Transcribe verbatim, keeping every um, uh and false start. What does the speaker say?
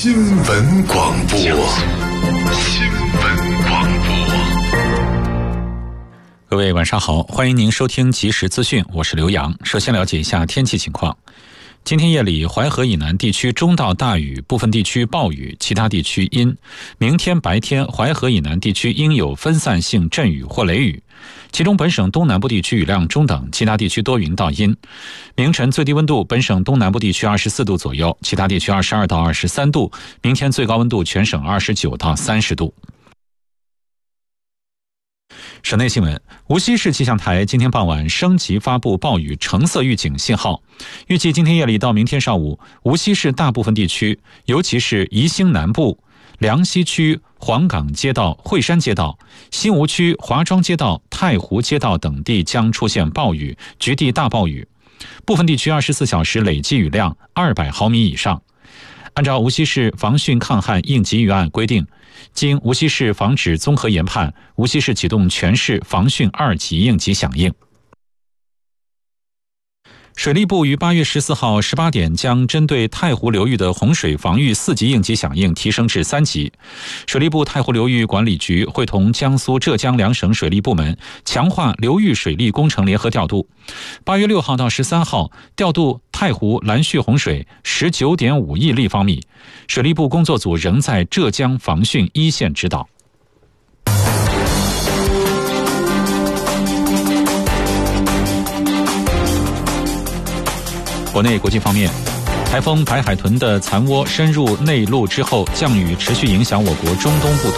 新闻广播。新闻广播。 各位晚上好，欢迎您收听即时资讯，我是刘洋。首先了解一下天气情况。今天夜里淮河以南地区中到大雨，部分地区暴雨，其他地区阴。明天白天淮河以南地区应有分散性阵雨或雷雨，其中本省东南部地区雨量中等，其他地区多云到阴。明晨最低温度，本省东南部地区二十四度左右，其他地区二十二到二十三度。明天最高温度全省二十九到三十度。省内新闻，无锡市气象台今天傍晚升级发布暴雨橙色预警信号，预计今天夜里到明天上午，无锡市大部分地区，尤其是宜兴南部、梁溪区、黄岗街道、惠山街道、新吴区、华庄街道、太湖街道等地将出现暴雨，局地大暴雨，部分地区二十四小时累计雨量二百毫米以上。按照无锡市防汛抗旱应急预案规定，经无锡市防止综合研判，无锡市启动全市防汛二级应急响应。水利部于八月十四号十八点将针对太湖流域的洪水防御四级应急响应提升至三级。水利部太湖流域管理局会同江苏、浙江两省水利部门强化流域水利工程联合调度。八月六号到十三号调度太湖蓝蓄洪水十九点五亿立方米。水利部工作组仍在浙江防汛一线指导。国内国际方面，台风白海豚的残涡深入内陆之后，降雨持续影响我国中东部